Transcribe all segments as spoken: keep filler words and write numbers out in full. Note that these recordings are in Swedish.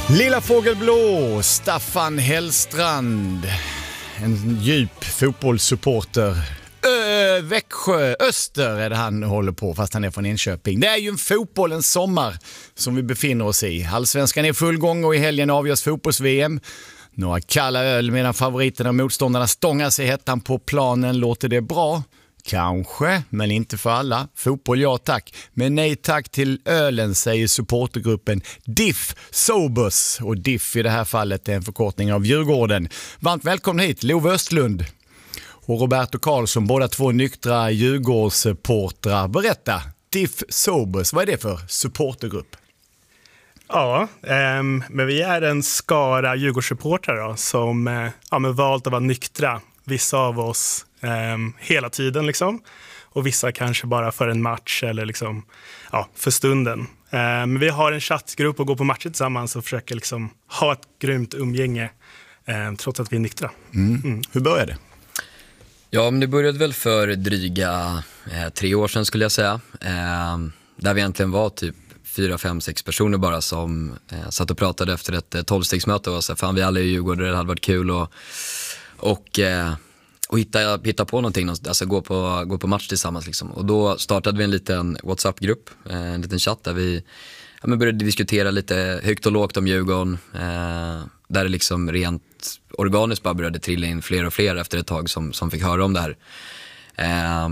Lilla Fågelblå, Staffan Hellstrand, en djup fotbollssupporter. Ö, Växjö, Öster är det han håller på, fast han är från Enköping. Det är ju en fotbollens sommar som vi befinner oss i. Allsvenskan är full gång och i helgen avgörs fotbolls-V M. Några kalla öl medan favoriterna och motståndarna stångar sig hettan på planen. Låter det bra? Kanske, men inte för alla. Fotboll, ja tack. Men nej tack till ölen, säger supportergruppen Diff Sobers. Och Diff i det här fallet är en förkortning av Djurgården. Varmt välkommen hit, Love Östlund och Roberto Karlsson, båda två nyktra Djurgårdssupportrar. Berätta, Diff Sobers, vad är det för supportergrupp? Ja, eh, men vi är en skara Djurgårdssupportrar då, som eh, ja, men valt att vara nyktra. Vissa av oss eh, hela tiden liksom. Och vissa kanske bara för en match eller liksom, ja, för stunden. Eh, men vi har en chattgrupp och går på matcher tillsammans och försöker liksom ha ett grymt umgänge eh, trots att vi är nyktra. Mm. Mm. Hur började det? Ja, men det började väl för dryga eh, tre år sedan skulle jag säga. Eh, där vi egentligen var typ fyra, fem, sex personer bara som eh, satt och pratade efter ett eh, tolvstegsmöte och så fan vi alla är i Djurgården, det hade varit kul och, och, eh, och hitta, hitta på någonting, alltså gå på, gå på match tillsammans liksom. Och då startade vi en liten WhatsApp-grupp, eh, en liten chatt där vi ja, men började diskutera lite högt och lågt om Djurgården, eh, där det liksom rent organiskt bara började trilla in fler och fler efter ett tag som, som fick höra om det här. Eh,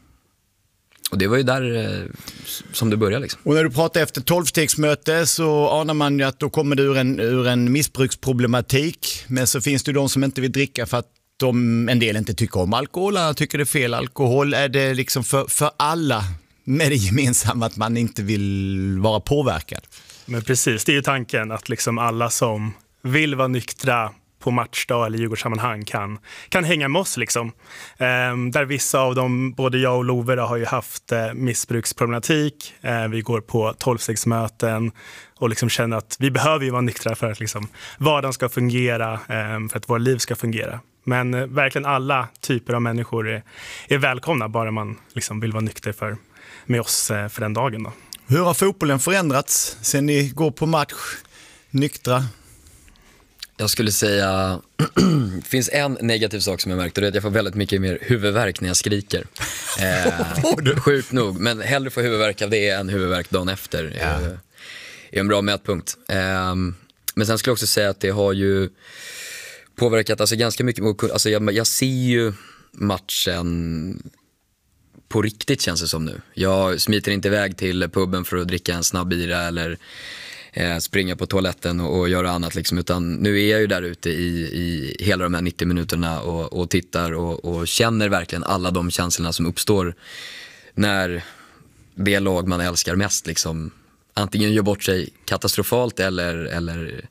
Och det var ju där eh, som det började liksom. Och när du pratar efter tolvstegsmöte så anar man ju att då kommer det ur en, ur en missbruksproblematik. Men så finns det ju de som inte vill dricka för att de, en del inte tycker om alkohol, andra tycker det är fel alkohol. Är det liksom för, för alla med det gemensamma att man inte vill vara påverkad? Men precis, det är ju tanken att liksom alla som vill vara nyktra på matchdag eller Djurgårdssammanhang kan, kan hänga med oss liksom. Eh, där vissa av dem, både jag och Love, har ju haft eh, missbruksproblematik. Eh, vi går på tolvstegsmöten och liksom känner att vi behöver ju vara nyktra för att liksom vardagen ska fungera, eh, för att våra liv ska fungera. Men eh, verkligen alla typer av människor är, är välkomna, bara man liksom vill vara nykter för, med oss eh, för den dagen då. Hur har fotbollen förändrats sen ni går på match nyktra? Jag skulle säga, det finns en negativ sak som jag märkt och det är att jag får väldigt mycket mer huvudvärk när jag skriker. Eh, sjukt nog, men hellre få huvudvärk av det än huvudvärk dagen efter. Ja. Eh, är en bra mätpunkt. Eh, men sen skulle jag också säga att det har ju påverkat alltså, ganska mycket. Alltså, jag, jag ser ju matchen på riktigt, känns det som nu. Jag smiter inte iväg till puben för att dricka en snabb bira eller Eh, springa på toaletten och, och göra annat liksom, utan nu är jag ju där ute i, i hela de här nittio minuterna och, och tittar och, och känner verkligen alla de känslorna som uppstår när det lag man älskar mest liksom antingen gör bort sig katastrofalt eller, eller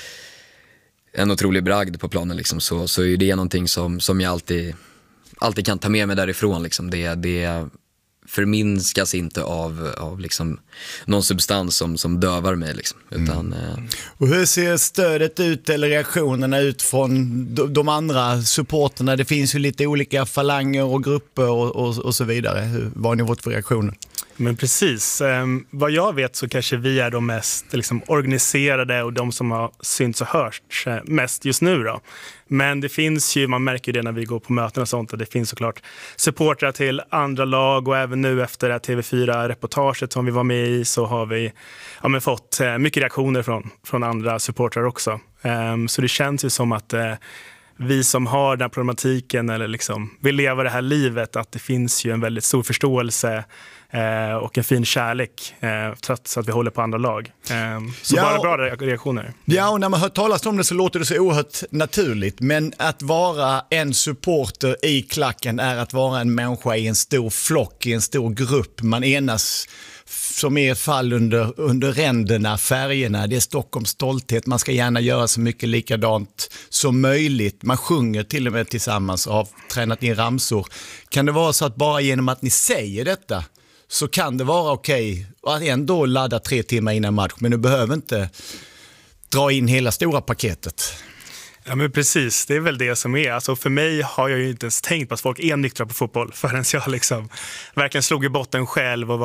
en otrolig bragd på planen liksom, så, så är det någonting som, som jag alltid, alltid kan ta med mig därifrån liksom. det, det förminskas inte av, av liksom någon substans som, som dövar mig liksom, utan, mm. eh. Och hur ser stödet ut eller reaktionerna ut från de, de andra supporterna? Det finns ju lite olika falanger och grupper och, och, och så vidare. Hur, vad har ni fått för reaktioner? Men precis, eh, vad jag vet så kanske vi är de mest liksom, organiserade och de som har synts och hörts eh, mest just nu då. Men det finns ju, man märker ju det när vi går på möten och sånt, och det finns såklart supportrar till andra lag, och även nu efter det T V fyra-reportaget som vi var med i så har vi ja, men fått eh, mycket reaktioner från, från andra supportrar också. Eh, så det känns ju som att eh, vi som har den här problematiken eller liksom vill leva det här livet, att det finns ju en väldigt stor förståelse eh, och en fin kärlek eh, trots att vi håller på andra lag. Eh, så ja, bara bra reaktioner. Ja, och när man hör talas om det så låter det så oerhört naturligt, men att vara en supporter i klacken är att vara en människa i en stor flock, i en stor grupp. Man enas som är ett fall under, under ränderna, färgerna. Det är Stockholms stolthet. Man ska gärna göra så mycket likadant som möjligt. Man sjunger till och med tillsammans och har tränat in ramsor. Kan det vara så att bara genom att ni säger detta så kan det vara okej att ändå ladda tre timmar innan match, men du behöver inte dra in hela stora paketet? Ja, men precis, det är väl det som är. Alltså för mig har jag ju inte ens tänkt på att folk är nyktra på fotboll förrän jag liksom verkligen slog i botten själv och